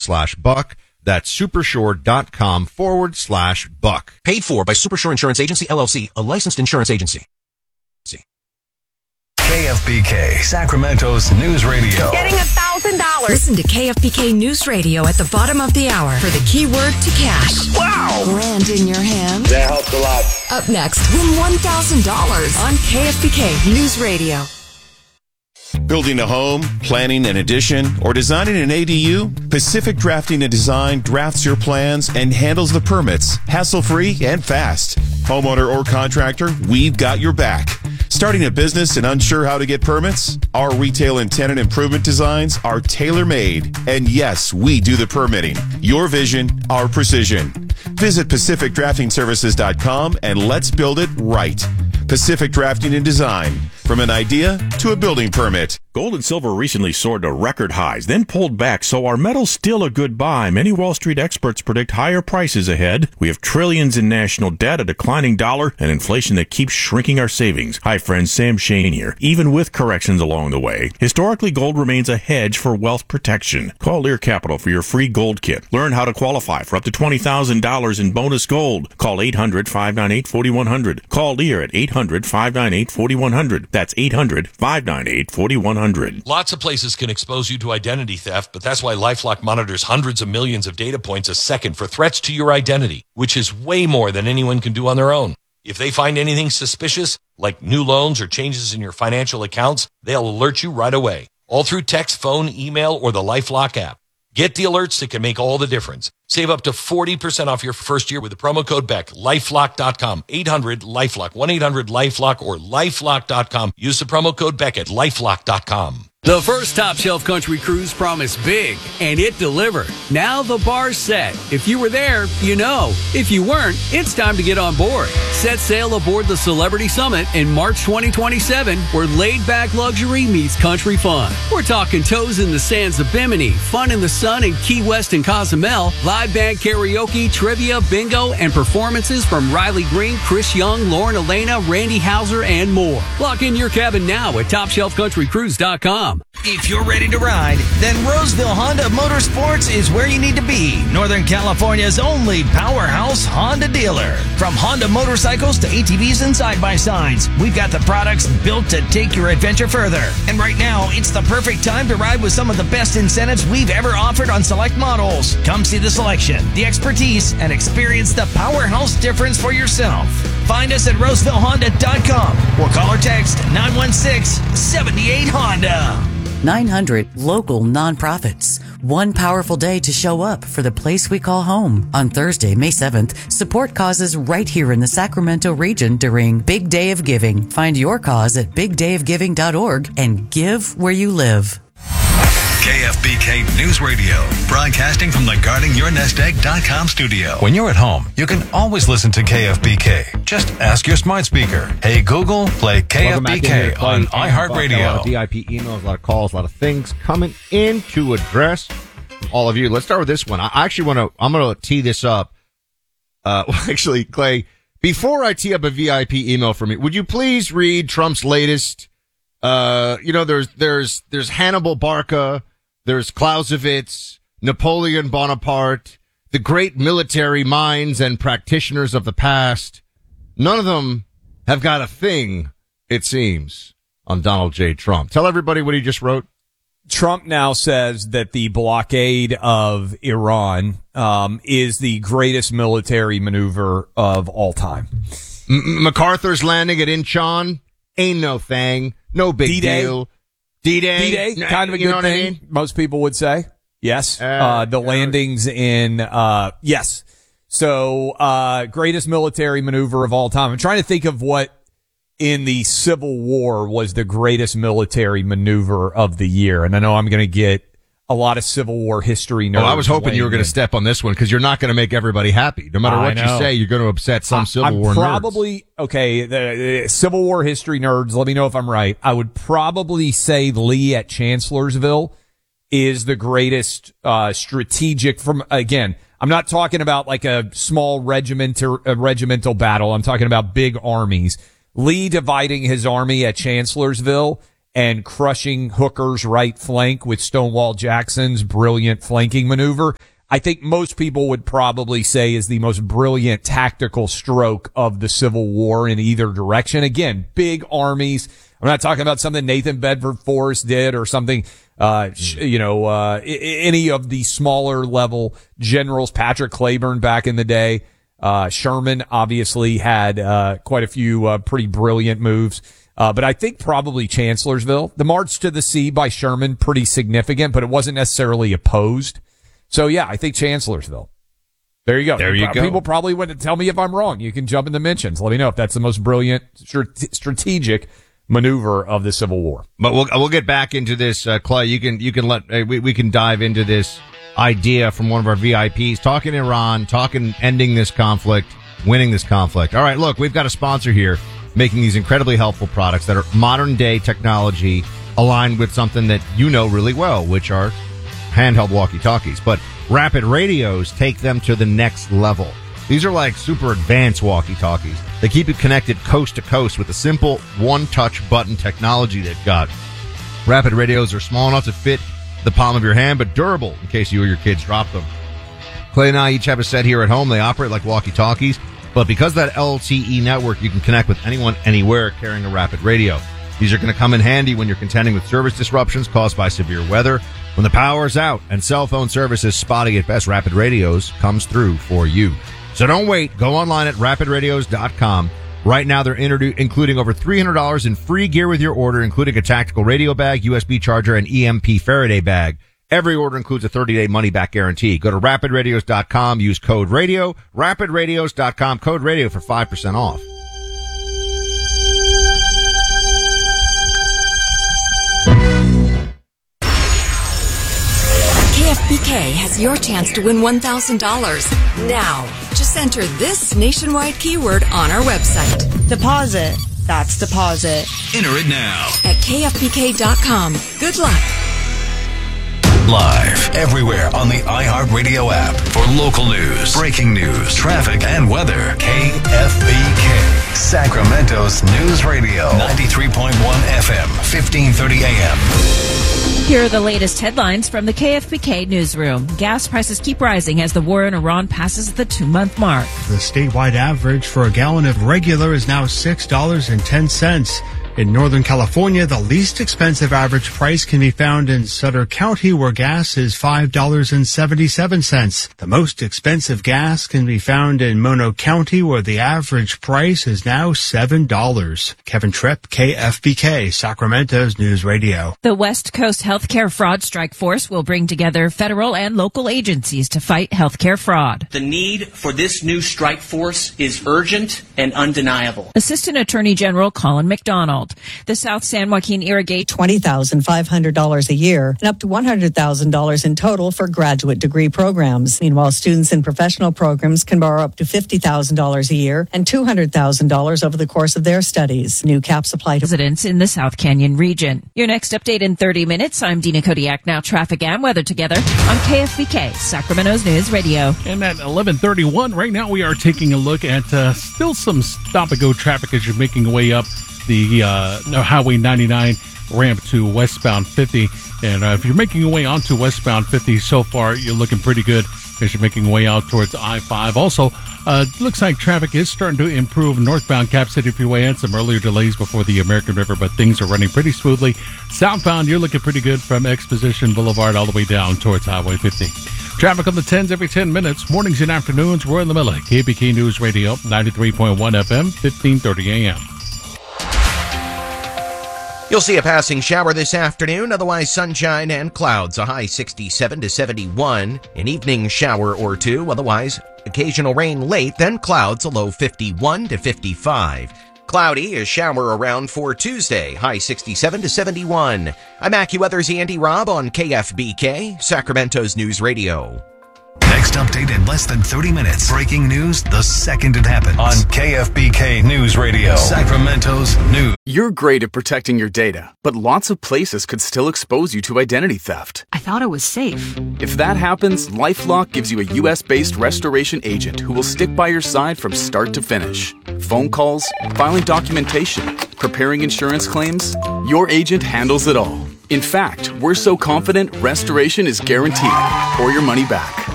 supershore.com/buck. That's supershore.com/buck. Paid for by Supershore Insurance Agency, LLC, a licensed insurance agency. KFBK, Sacramento's news radio. Getting $1,000. Listen to KFBK News Radio at the bottom of the hour for the keyword to cash. Wow. Grand in your hand. That helps a lot. Up next, win $1,000 on KFBK News Radio. Building a home, planning an addition, or designing an ADU? Pacific Drafting and Design drafts your plans and handles the permits, hassle-free and fast. Homeowner or contractor, we've got your back. Starting a business and unsure how to get permits? Our retail and tenant improvement designs are tailor-made. And yes, we do the permitting. Your vision, our precision. Visit PacificDraftingServices.com and let's build it right. Pacific Drafting and Design. From an idea to a building permit. Gold and silver recently soared to record highs, then pulled back, so are metals still a good buy? Many Wall Street experts predict higher prices ahead. We have trillions in national debt, a declining dollar, and inflation that keeps shrinking our savings. Hi friends, Sam Shane here. Even with corrections along the way, historically gold remains a hedge for wealth protection. Call Lear Capital for your free gold kit. Learn how to qualify for up to $20,000 in bonus gold. Call 800-598-4100. Call Lear at 800-598-4100. That's 800-598-4100. Lots of places can expose you to identity theft, but that's why LifeLock monitors hundreds of millions of data points a second for threats to your identity, which is way more than anyone can do on their own. If they find anything suspicious, like new loans or changes in your financial accounts, they'll alert you right away, all through text, phone, email, or the LifeLock app. Get the alerts that can make all the difference. Save up to 40% off your first year with the promo code BECK. LifeLock.com. 800-LifeLock. 1-800-LifeLock or LifeLock.com. Use the promo code BECK at LifeLock.com. The first Top Shelf Country Cruise promised big, and it delivered. Now the bar's set. If you were there, you know. If you weren't, it's time to get on board. Set sail aboard the Celebrity Summit in March 2027, where laid-back luxury meets country fun. We're talking toes in the sands of Bimini, fun in the sun in Key West and Cozumel, live band karaoke, trivia, bingo, and performances from Riley Green, Chris Young, Lauren Elena, Randy Hauser, and more. Lock in your cabin now at TopShelfCountryCruise.com. If you're ready to ride, then Roseville Honda Motorsports is where you need to be. Northern California's only powerhouse Honda dealer. From Honda motorcycles to ATVs and side-by-sides, we've got the products built to take your adventure further. And right now, it's the perfect time to ride with some of the best incentives we've ever offered on select models. Come see the selection, the expertise, and experience the powerhouse difference for yourself. Find us at RosevilleHonda.com or call or text 916-78-HONDA. 900 local nonprofits. One powerful day to show up for the place we call home. On Thursday, May 7th, support causes right here in the Sacramento region during Big Day of Giving. Find your cause at bigdayofgiving.org and give where you live. KFBK News Radio, broadcasting from the GuardingYourNestEgg.com studio. When you're at home, you can always listen to KFBK. Just ask your smart speaker, hey Google, play KFBK on iHeartRadio. A lot of VIP emails, a lot of calls, a lot of things coming in to address all of you. Let's start with this one. I'm going to tee this up. Actually, Clay, before I tee up a VIP email from you, would you please read Trump's latest? There's Hannibal Barca. There's Clausewitz, Napoleon Bonaparte, the great military minds and practitioners of the past. None of them have got a thing, it seems, on Donald J. Trump. Tell everybody what he just wrote. Trump now says that the blockade of Iran is the greatest military maneuver of all time. MacArthur's landing at Incheon ain't no thing. No big D-Day. deal. D-Day. Kind of a good thing, I mean? Most people would say. Yes. The landings in, yes. So, greatest military maneuver of all time. I'm trying to think of what in the Civil War was the greatest military maneuver of the year. And I know I'm going to get a lot of Civil War history nerds. Well, I was hoping you were going to step on this one because you're not going to make everybody happy. No matter what you say, you're going to upset some Civil War nerds. Okay, the Civil War history nerds, let me know if I'm right. I would probably say Lee at Chancellorsville is the greatest strategic from, again, I'm not talking about like a small regimental battle. I'm talking about big armies. Lee dividing his army at Chancellorsville and crushing Hooker's right flank with Stonewall Jackson's brilliant flanking maneuver, I think most people would probably say is the most brilliant tactical stroke of the Civil War in either direction. Again, big armies. I'm not talking about something Nathan Bedford Forrest did or something, any of the smaller level generals, Patrick Cleburne back in the day. Sherman obviously had, quite a few, pretty brilliant moves. But I think probably Chancellorsville. The March to the Sea by Sherman, pretty significant, but it wasn't necessarily opposed. So yeah, I think Chancellorsville. There you go. There you go. People probably wouldn't tell me if I'm wrong. You can jump in the mentions. Let me know if that's the most brilliant strategic maneuver of the Civil War. But we'll get back into this, Clay. You can we can dive into this idea from one of our VIPs, talking Iran, ending this conflict, winning this conflict. All right, look, we've got a sponsor here making these incredibly helpful products that are modern day technology aligned with something that you know really well, which are handheld walkie-talkies. But Rapid Radios take them to the next level. These are like super advanced walkie-talkies. They keep you connected coast to coast with the simple one-touch button technology they've got. Rapid Radios are small enough to fit the palm of your hand, but durable in case you or your kids drop them. Clay and I each have a set here at home. They operate like walkie-talkies, but because of that LTE network, you can connect with anyone, anywhere carrying a Rapid Radio. These are going to come in handy when you're contending with service disruptions caused by severe weather. When the power is out and cell phone service is spotty at best, Rapid Radios comes through for you. So don't wait. Go online at rapidradios.com. Right now, they're including over $300 in free gear with your order, including a tactical radio bag, USB charger, and EMP Faraday bag. Every order includes a 30-day money-back guarantee. Go to rapidradios.com, use code radio, rapidradios.com, code radio for 5% off. KFBK has your chance to win $1,000. Now, just enter this nationwide keyword on our website. Deposit. That's deposit. Enter it now at KFBK.com. Good luck. Live everywhere on the iHeartRadio app for local news, breaking news, traffic, and weather. KFBK, Sacramento's news radio. 93.1 FM, 1530 AM. Here are the latest headlines from the KFBK newsroom. Gas prices keep rising as the war in Iran passes the 2-month mark. The statewide average for a gallon of regular is now $6.10. In Northern California, the least expensive average price can be found in Sutter County, where gas is $5.77. The most expensive gas can be found in Mono County, where the average price is now $7. Kevin Tripp, KFBK, Sacramento's News Radio. The West Coast Healthcare Fraud Strike Force will bring together federal and local agencies to fight healthcare fraud. The need for this new strike force is urgent and undeniable. Assistant Attorney General Colin McDonald. The South San Joaquin Irrigate $20,500 a year and up to $100,000 in total for graduate degree programs. Meanwhile, students in professional programs can borrow up to $50,000 a year and $200,000 over the course of their studies. New caps apply to residents in the South Canyon region. Your next update in 30 minutes. I'm Dina Kodiak. Now traffic and weather together on KFBK, Sacramento's News Radio. And at 11:31, right now we are taking a look at still some stop-and-go traffic as you're making your way up the Highway 99 ramp to westbound 50. And if you're making your way onto westbound 50 so far, you're looking pretty good as you're making your way out towards I-5. Also, looks like traffic is starting to improve northbound Cap City Freeway and some earlier delays before the American River, but things are running pretty smoothly. Southbound, you're looking pretty good from Exposition Boulevard all the way down towards Highway 50. Traffic on the 10s every 10 minutes. Mornings and afternoons, we're in the middle. KBK News Radio, 93.1 FM, 1530 AM. You'll see a passing shower this afternoon, otherwise sunshine and clouds, a high 67 to 71. An evening shower or two, otherwise occasional rain late, then clouds, a low 51 to 55. Cloudy, a shower around for Tuesday, high 67 to 71. I'm AccuWeather's Andy Robb on KFBK, Sacramento's News Radio. Next update in less than 30 minutes. Breaking news the second it happens on KFBK News Radio, Sacramento's News. You're great at protecting your data, but lots of places could still expose you to identity theft. I thought it was safe. If that happens, LifeLock gives you a U.S.-based restoration agent who will stick by your side from start to finish. Phone calls, filing documentation, preparing insurance claims, your agent handles it all. In fact, we're so confident restoration is guaranteed or your money back.